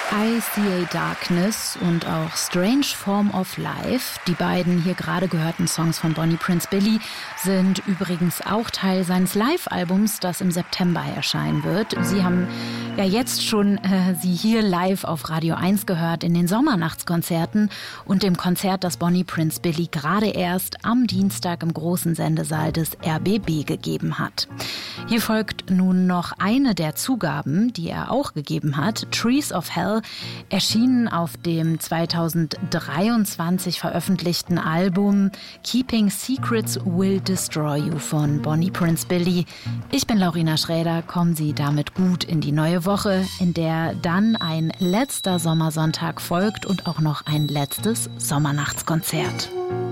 I See a Darkness und auch Strange Form of Life, die beiden hier gerade gehörten Songs von Bonnie Prince Billy, sind übrigens auch Teil seines Live-Albums, das im September erscheinen wird. Sie haben ja jetzt schon sie hier live auf Radio 1 gehört in den Sommernachtskonzerten und dem Konzert, das Bonnie Prince Billy gerade erst am Dienstag im großen Sendesaal des RBB gegeben hat. Hier folgt nun noch eine der Zugaben, die er auch gegeben hat, Trees of Hell, erschienen auf dem 2023 veröffentlichten Album Keeping Secrets Will Destroy You von Bonnie Prince Billy. Ich bin Laurina Schräder, kommen Sie damit gut in die neue Woche, in der dann ein letzter Sommersonntag folgt und auch noch ein letztes Sommernachtskonzert.